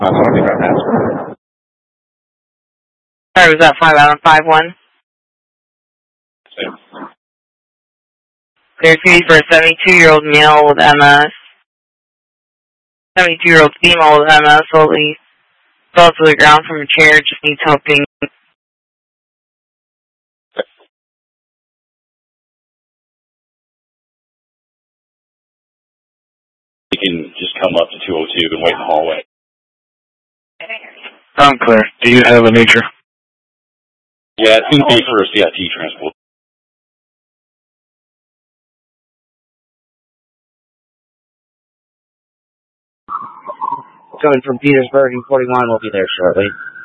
Sorry about that. Sorry, was that 5 out of 5-1? Clear feed for a 72-year-old male with MS. 72-year-old female with MS slowly fell to the ground from a chair, just needs helping. You can just come up to 202 and wait in the hallway. I'm clear. Do you have a nature? Yeah, it's going to be for a CIT transport. Coming from Petersburg and 41 will be there shortly.